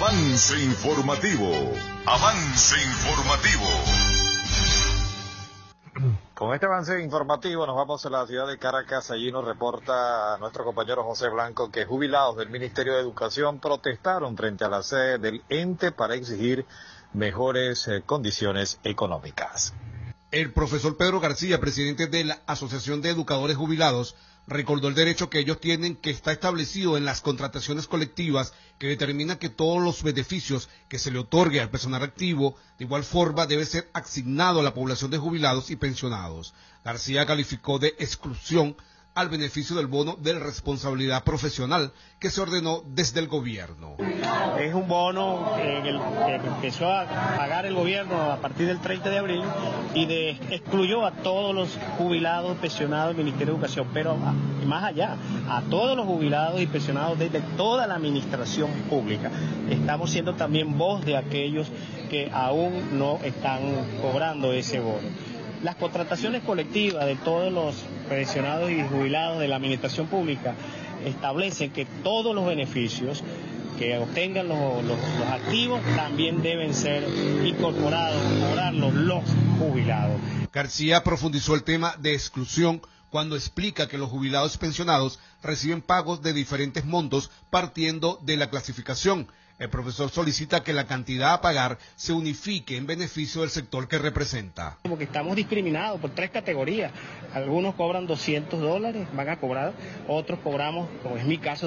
Avance informativo. Avance informativo. Con este avance informativo nos vamos a la ciudad de Caracas. Allí nos reporta nuestro compañero José Blanco que jubilados del Ministerio de Educación protestaron frente a la sede del ente para exigir mejores condiciones económicas. El profesor Pedro García, presidente de la Asociación de Educadores Jubilados, recordó el derecho que ellos tienen, que está establecido en las contrataciones colectivas, que determina que todos los beneficios que se le otorgue al personal activo, de igual forma debe ser asignado a la población de jubilados y pensionados. García calificó de exclusión al beneficio del bono de responsabilidad profesional que se ordenó desde el gobierno. Es un bono que empezó a pagar el gobierno a partir del 30 de abril y excluyó a todos los jubilados pensionados del Ministerio de Educación, pero más allá, a todos los jubilados y pensionados de toda la administración pública. Estamos siendo también voz de aquellos que aún no están cobrando ese bono. Las contrataciones colectivas de todos los pensionados y jubilados de la administración pública establecen que todos los beneficios que obtengan los activos también deben ser incorporados, cobrarlos los jubilados. García profundizó el tema de exclusión cuando explica que los jubilados pensionados reciben pagos de diferentes montos partiendo de la clasificación. El profesor solicita que la cantidad a pagar se unifique en beneficio del sector que representa. Como que estamos discriminados por tres categorías. Algunos cobran $200, van a cobrar, otros cobramos, como es mi caso,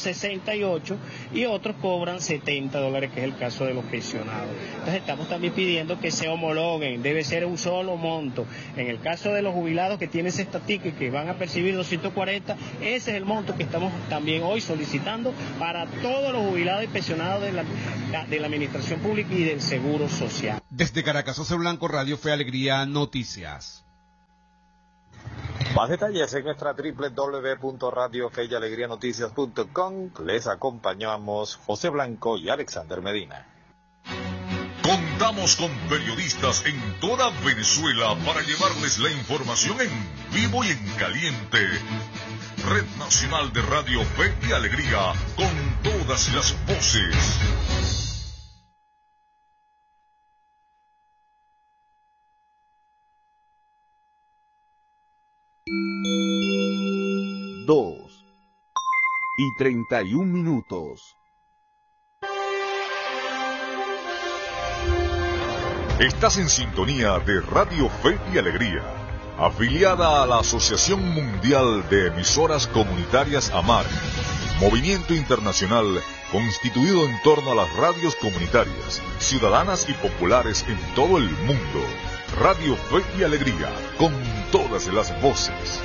168 y otros cobran $70, que es el caso de los pensionados. Entonces estamos también pidiendo que se homologuen, debe ser un solo monto. En el caso de los jubilados que tienen esta ticket, que van a percibir 240, ese es el monto que estamos también hoy solicitando para todos los jubilados y pensionados de la administración pública y del seguro social. Desde Caracas, José Blanco, Radio Fe y Alegría Noticias. Más detalles en nuestra www.radiofeyalegrianoticias.com. Les acompañamos José Blanco y Alexander Medina. Contamos con periodistas en toda Venezuela para llevarles la información en vivo y en caliente. Red Nacional de Radio Fe y Alegría, con todas las voces. Dos y 31 minutos. Estás en sintonía de Radio Fe y Alegría, afiliada a la Asociación Mundial de Emisoras Comunitarias AMAR, movimiento internacional constituido en torno a las radios comunitarias, ciudadanas y populares en todo el mundo. Radio Fe y Alegría, con todas las voces.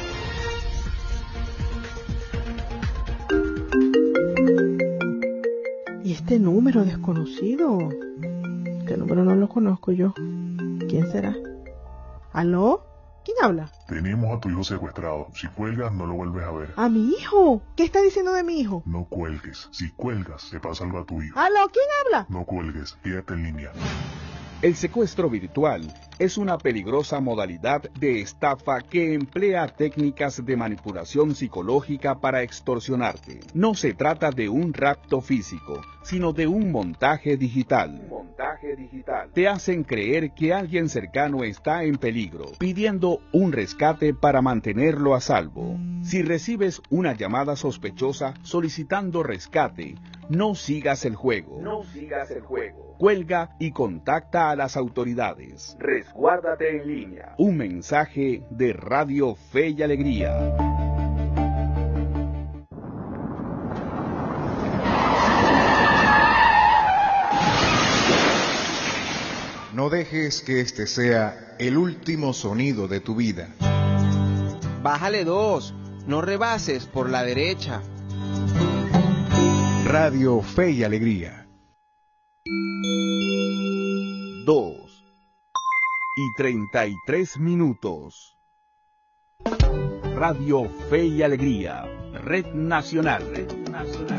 ¿Y este número desconocido? Este número no lo conozco yo. ¿Quién será? ¿Aló? ¿Quién habla? Tenemos a tu hijo secuestrado. Si cuelgas, no lo vuelves a ver. ¿A mi hijo? ¿Qué está diciendo de mi hijo? No cuelgues. Si cuelgas, le pasa algo a tu hijo. ¿Aló? ¿Quién habla? No cuelgues. Quédate en línea. El secuestro virtual es una peligrosa modalidad de estafa que emplea técnicas de manipulación psicológica para extorsionarte. No se trata de un rapto físico, sino de un montaje digital. Te hacen creer que alguien cercano está en peligro, pidiendo un rescate para mantenerlo a salvo. Si recibes una llamada sospechosa solicitando rescate, no sigas el juego. Cuelga y contacta a las autoridades. Resguárdate en línea. Un mensaje de Radio Fe y Alegría. No dejes que este sea el último sonido de tu vida. Bájale 2, no rebases por la derecha. Radio Fe y Alegría. 2 y 33 minutos. Radio Fe y Alegría, Red Nacional.